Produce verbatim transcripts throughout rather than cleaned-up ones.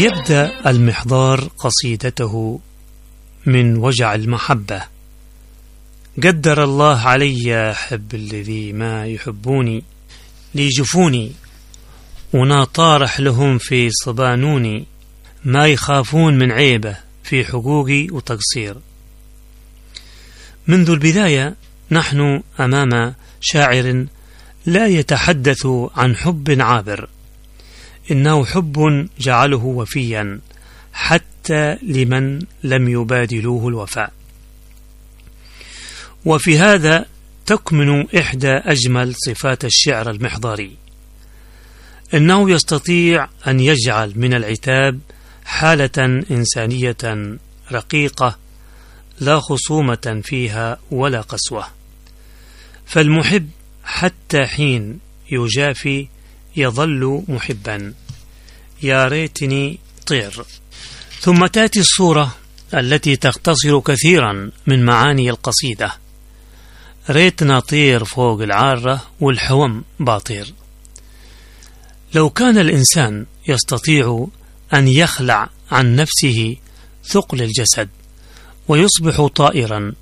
يبدأ المحضار قصيدته من وجع المحبة. قدر الله علي حب الذي ما يحبوني، ليجفوني وناطارح لهم في صبانوني، ما يخافون من عيبه في حقوقي وتقصير. منذ البداية نحن أمام شاعر لا يتحدث عن حب عابر، إنه حب جعله وفيا حتى لمن لم يبادلوه الوفاء. وفي هذا تكمن إحدى أجمل صفات الشعر المحضري، إنه يستطيع أن يجعل من العتاب حالة إنسانية رقيقة لا خصومة فيها ولا قسوة. فالمحب حتى حين يجافي يظل محبا، يا ريتني طير. ثم تأتي الصورة التي تختصر كثيرا من معاني القصيدة: ريتنا طير فوق العارة والحوم باطير. لو كان الإنسان يستطيع أن يخلع عن نفسه ثقل الجسد ويصبح طائرا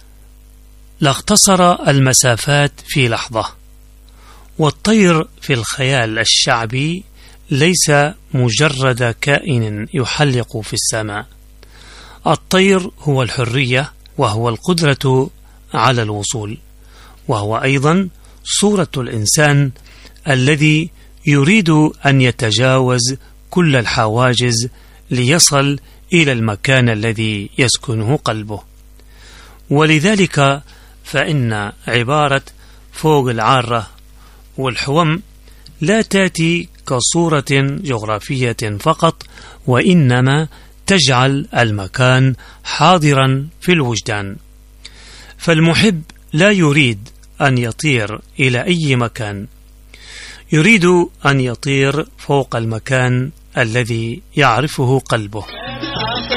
لاختصر المسافات في لحظة. والطير في الخيال الشعبي ليس مجرد كائن يحلق في السماء، الطير هو الحرية، وهو القدرة على الوصول، وهو أيضا صورة الإنسان الذي يريد أن يتجاوز كل الحواجز ليصل إلى المكان الذي يسكنه قلبه. ولذلك فإن عبارة فوق العارة والحوم لا تأتي كصورة جغرافية فقط، وإنما تجعل المكان حاضرا في الوجدان. فالمحب لا يريد أن يطير إلى أي مكان، يريد أن يطير فوق المكان الذي يعرفه قلبه.